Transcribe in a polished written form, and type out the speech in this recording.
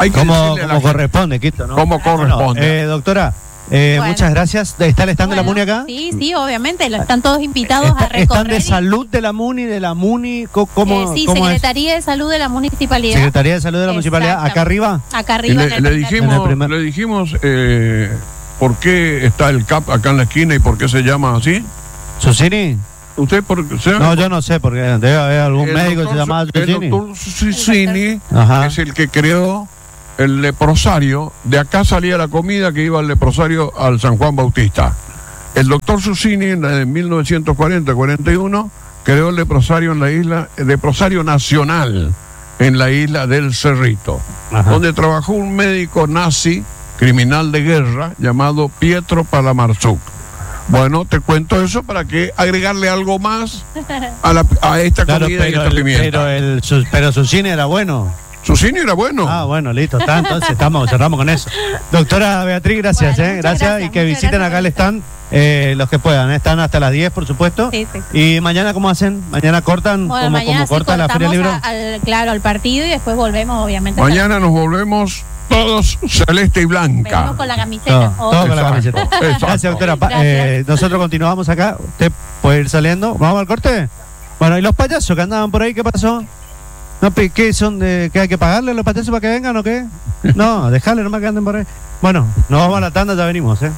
Hay que como decirle a la corresponde, Quito, ¿no? como corresponde. Doctora, Bueno. muchas gracias. ¿Está el stand de la MUNI acá? Sí, obviamente, están todos invitados a recorrer. ¿Están de salud de la MUNI? ¿Cómo, sí, cómo Secretaría de Salud de la Municipalidad. Secretaría de Salud de la Municipalidad, ¿acá arriba? Acá arriba. Y le dijimos por qué está el CAP acá en la esquina y por qué se llama así. ¿Susini? ¿Usted No, yo no sé, porque debe haber algún médico que se llama Susini. El doctor Susini Ajá. es el que creó el leprosario. De acá salía la comida que iba al leprosario al San Juan Bautista. El doctor Susini en 1940-41 creó el leprosario en la isla, el leprosario nacional en la isla del Cerrito, Ajá, donde trabajó un médico nazi, criminal de guerra, llamado Pietro Palamarzuk. Bueno, te cuento eso para que agregarle algo más a esta comida y esta pimienta. Pero Susini era bueno. Susini era bueno. Ah, bueno, listo, está, entonces cerramos con eso. Doctora Beatriz, gracias, Bueno, gracias, y que visiten acá el stand, los que puedan, están hasta las 10, por supuesto. Sí. ¿Y mañana cómo hacen? ¿Mañana cortan? Bueno, ¿Cómo mañana corta la Feria del Libro? Claro, al partido y después volvemos, obviamente. Mañana nos volvemos todos celeste y blanca. Venimos con la camiseta. Todo con la camiseta. Exacto. Gracias, doctora. Gracias. Nosotros continuamos acá. ¿Usted puede ir saliendo? ¿Vamos al corte? Bueno, ¿y los payasos que andaban por ahí, qué pasó? No, ¿qué son de que hay que pagarle a los payasos para que vengan o qué? No, dejarle nomás que anden por ahí. Bueno, nos vamos a la tanda, ya venimos,